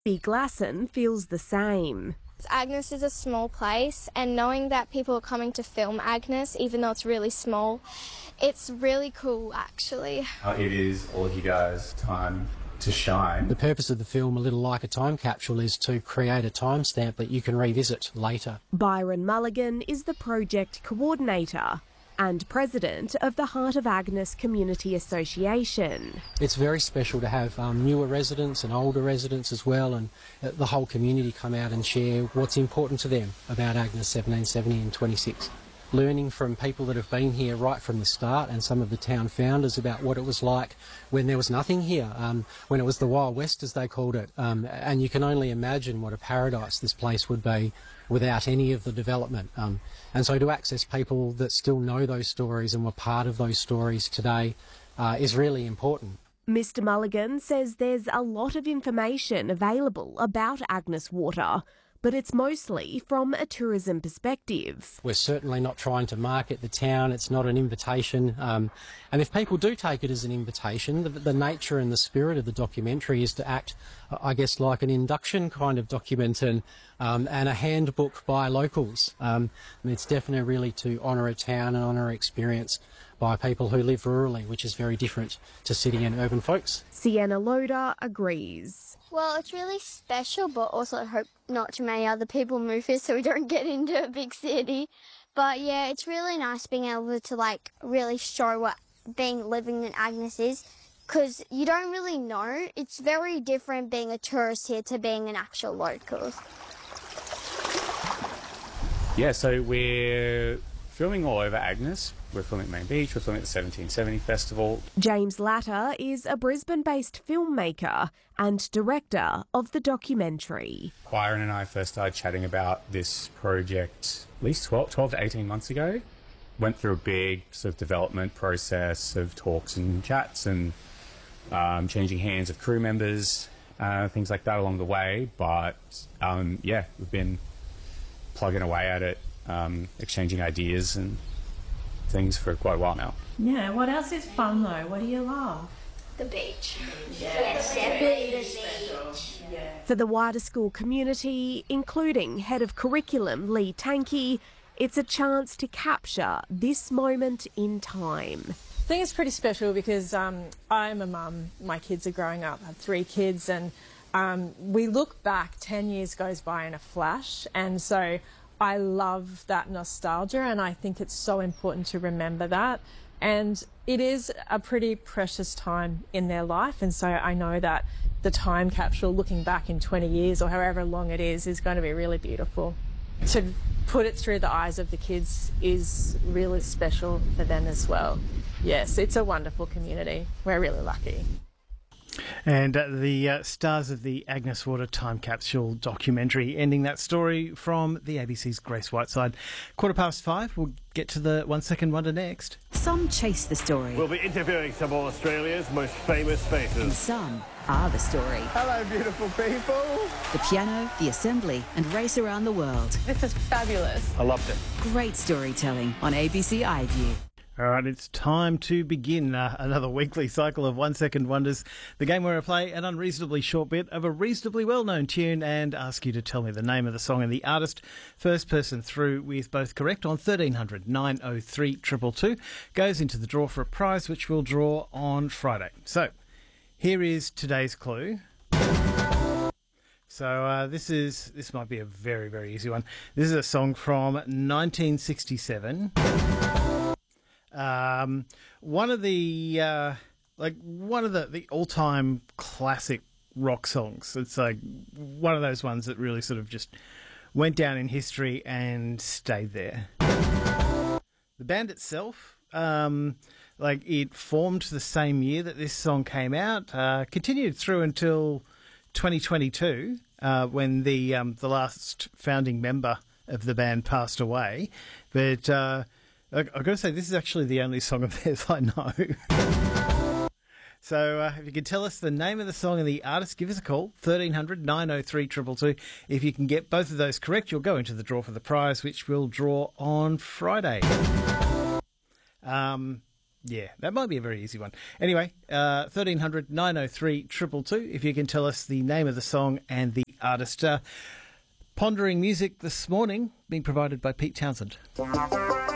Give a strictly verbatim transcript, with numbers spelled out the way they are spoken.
Big Glasson feels the same. Agnes is a small place, and knowing that people are coming to film Agnes, even though it's really small, it's really cool actually. Uh, it is all of you guys' time to shine. The purpose of the film, A Little Like a Time Capsule, is to create a timestamp that you can revisit later. Byron Mulligan is the project coordinator and president of the Heart of Agnes Community Association. It's very special to have um, newer residents and older residents as well, and uh, the whole community come out and share what's important to them about Agnes seventeen seventy and twenty-six. Learning from people that have been here right from the start, and some of the town founders, about what it was like when there was nothing here, um, when it was the Wild West, as they called it. Um, and you can only imagine what a paradise this place would be without any of the development. Um, and so to access people that still know those stories and were part of those stories today uh, is really important. Mister Mulligan says there's a lot of information available about Agnes Water, but it's mostly from a tourism perspective. We're certainly not trying to market the town. It's not an invitation. Um, and if people do take it as an invitation, the, the nature and the spirit of the documentary is to act, I guess, like an induction kind of document, and, um, and a handbook by locals. Um, and it's definitely really to honour a town and honour experience by people who live rurally, which is very different to city and urban folks. Sienna Loader agrees. Well, it's really special, but also I hope not too many other people move here so we don't get into a big city. But yeah, it's really nice being able to like really show what being living in Agnes is, because you don't really know. It's very different being a tourist here to being an actual local. Yeah, so we're filming all over Agnes. We're filming at Main Beach, we're filming at the seventeen seventy Festival. James Latter is a Brisbane-based filmmaker and director of the documentary. Byron and I first started chatting about this project at least twelve, twelve to eighteen months ago. Went through a big sort of development process of talks and chats and um, changing hands of crew members, uh, things like that along the way. But um, yeah, we've been plugging away at it, um, exchanging ideas and things for quite a while now. Yeah, what else is fun though? What do you love? The beach. Yeah. Yes, definitely the beach. Yeah. For the wider school community, including Head of Curriculum Lee Tankey, it's a chance to capture this moment in time. I think it's pretty special because um, I'm a mum, my kids are growing up, I have three kids, and um, we look back, ten years goes by in a flash, and so I love that nostalgia, and I think it's so important to remember that. And it is a pretty precious time in their life, and so I know that the time capsule looking back in twenty years or however long it is is going to be really beautiful. To put it through the eyes of the kids is really special for them as well. Yes, it's a wonderful community. We're really lucky. And uh, the uh, stars of the Agnes Water Time Capsule documentary, ending that story from the A B C's Grace Whiteside. Quarter past five, we'll get to the One Second Wonder next. Some chase the story. We'll be interviewing some of Australia's most famous faces. And some are the story. Hello, beautiful people. The piano, the assembly, and race around the world. This is fabulous. I loved it. Great storytelling on A B C iView. All right, it's time to begin uh, another weekly cycle of One Second Wonders, the game where I play an unreasonably short bit of a reasonably well-known tune and ask you to tell me the name of the song and the artist. First person through with both correct on thirteen hundred nine oh three two two two goes into the draw for a prize, which we'll draw on Friday. So, here is today's clue. So uh, this is this might be a very, very easy one. This is a song from nineteen sixty-seven. Um, one of the uh, like one of the, the all-time classic rock songs. It's like one of those ones that really sort of just went down in history and stayed there. The band itself, um, like it formed the same year that this song came out, uh, continued through until twenty twenty-two, uh, when the um, the last founding member of the band passed away, but. Uh, I've got to say, this is actually the only song of theirs I know. So uh, if you can tell us the name of the song and the artist, give us a call, thirteen hundred nine oh three two two two. If you can get both of those correct, you'll go into the draw for the prize, which we'll draw on Friday. Um, Yeah, that might be a very easy one. Anyway, uh, thirteen hundred nine oh three two two two, if you can tell us the name of the song and the artist. Uh, pondering music this morning, being provided by Pete Townsend.